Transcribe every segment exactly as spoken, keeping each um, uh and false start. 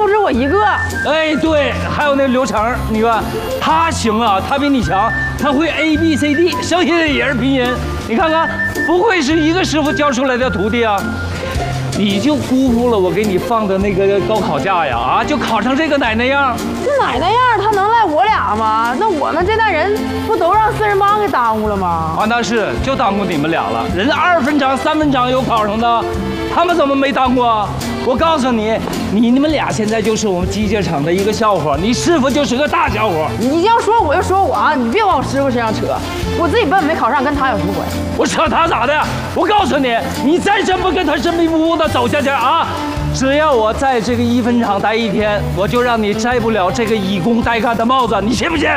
不止我一个。 哎，对，还有那刘成，你看他行啊，他比你强，他会 A B C D， 剩下的也是拼音。你看看，不愧是一个师傅教出来的徒弟啊！你就辜负了我给你放的那个高考假呀！啊，就考成这个奶奶样。 这奶奶样，他能赖我俩吗？那我们这代人不都让四人帮给耽误了吗？ 啊，那是就耽误你们俩了。人家二分章、三分章有考上的，他们怎么没当过？我告诉你，你你们俩现在就是我们机械厂的一个笑话，你师傅就是个大笑话。 你这样说我就说我啊，你别往我师傅身上扯，我自己笨没考上，跟他有什么关系？ 我扯他咋的？我告诉你，你再这么跟他神迷糊糊的走下去啊，只要我在这个一分厂待一天，我就让你摘不了这个以工代干的帽子，你信不信？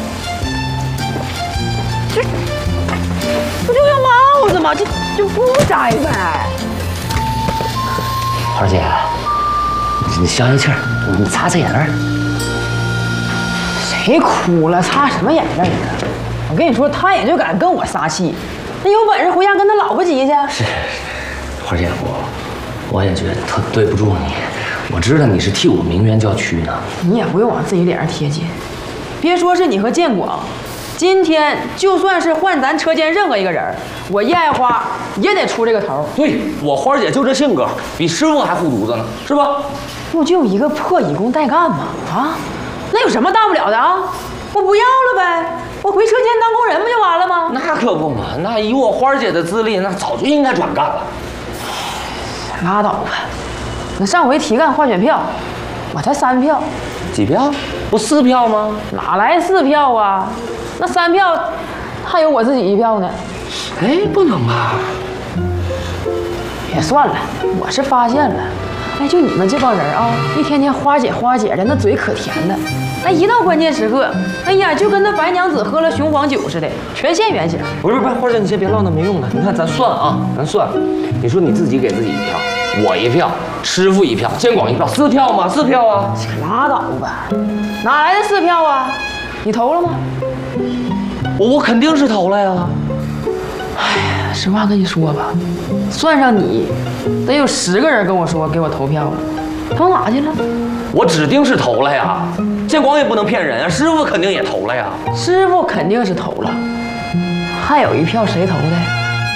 这不就要帽子吗？这就不摘呗。 花姐，你消消气儿，你擦擦眼泪。 谁哭了？擦什么眼泪呢？我跟你说，他也就敢跟我撒气，那有本事回家跟他老婆急去。 是，花姐，我我也觉得特对不住你，我知道你是替我鸣冤叫屈呢。 你也不用往自己脸上贴金，别说是你和建广，今天就算是换咱车间任何一个人，我叶爱花也得出这个头。 对，我花姐就这性格，比师傅还护犊子呢，是吧？ 不就一个破以工代干吗？啊，那有什么大不了的啊？我不要了呗，我回车间当工人不就完了吗？ 那可不嘛，那以我花姐的资历，那早就应该转干了。 拉倒吧，那上回提干换选票，我才三票， 几票？不四票吗？ 哪来四票啊？那三票还有我自己一票呢。 哎，不能吧？ 也算了，我是发现了，哎，就你们这帮人啊，一天天花姐花姐的，那嘴可甜的，那一到关键时刻，哎呀，就跟那白娘子喝了雄黄酒似的，全现原形。 不是不是，花姐，你先别唠那没用的。你看咱算啊，咱算，你说你自己给自己一票，我一票，师傅一票，建广一票，四票吗？四票啊！ 拉倒吧，哪来的四票啊？你投了吗？ 我我肯定是投了呀。 哎呀，实话跟你说吧，算上你，得有十个人跟我说给我投票了，投哪去了？ 我指定是投了呀，建广也不能骗人啊，师傅肯定也投了呀。 师傅肯定是投了，还有一票谁投的？